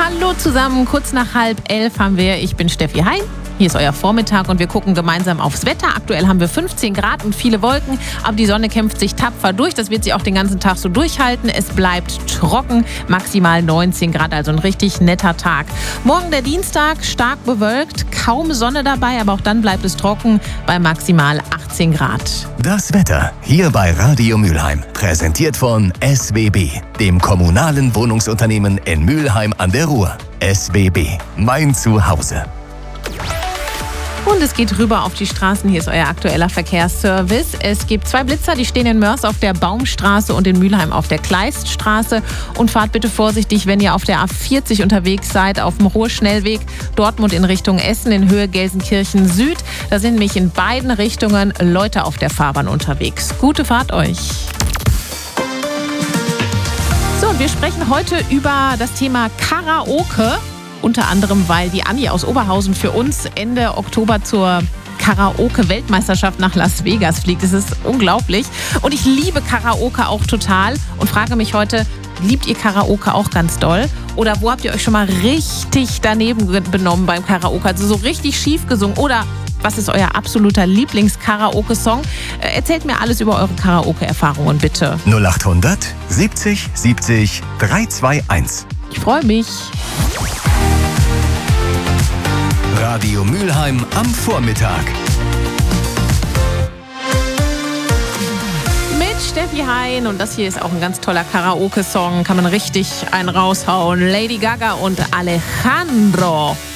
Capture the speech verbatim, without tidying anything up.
Hallo zusammen, kurz nach halb elf haben wir, ich bin Steffi Hein. Hier ist euer Vormittag und wir gucken gemeinsam aufs Wetter. Aktuell haben wir fünfzehn Grad und viele Wolken, aber die Sonne kämpft sich tapfer durch. Das wird sie auch den ganzen Tag so durchhalten. Es bleibt trocken, maximal neunzehn Grad, also ein richtig netter Tag. Morgen der Dienstag, stark bewölkt, kaum Sonne dabei, aber auch dann bleibt es trocken bei maximal achtzehn Grad. Das Wetter hier bei Radio Mülheim, präsentiert von S W B, dem kommunalen Wohnungsunternehmen in Mülheim an der Ruhr. S W B, mein Zuhause. Und es geht rüber auf die Straßen. Hier ist euer aktueller Verkehrsservice. Es gibt zwei Blitzer, die stehen in Mörs auf der Baumstraße und in Mülheim auf der Kleiststraße. Und fahrt bitte vorsichtig, wenn ihr auf der A vierzig unterwegs seid, auf dem Ruhrschnellweg Dortmund in Richtung Essen in Höhe Gelsenkirchen Süd. Da sind nämlich in beiden Richtungen Leute auf der Fahrbahn unterwegs. Gute Fahrt euch! So, und wir sprechen heute über das Thema Karaoke. Unter anderem, weil die Anni aus Oberhausen für uns Ende Oktober zur Karaoke-Weltmeisterschaft nach Las Vegas fliegt. Das ist unglaublich. Und ich liebe Karaoke auch total und frage mich heute, liebt ihr Karaoke auch ganz doll? Oder wo habt ihr euch schon mal richtig daneben benommen beim Karaoke? Also so richtig schief gesungen? Oder was ist euer absoluter Lieblings-Karaoke-Song? Erzählt mir alles über eure Karaoke-Erfahrungen, bitte. null achthundert siebzig siebzig dreihunderteinundzwanzig. Ich freue mich. Radio Mülheim am Vormittag. Mit Steffi Hein und das hier ist auch ein ganz toller Karaoke-Song. Kann man richtig einen raushauen. Lady Gaga und Alejandro.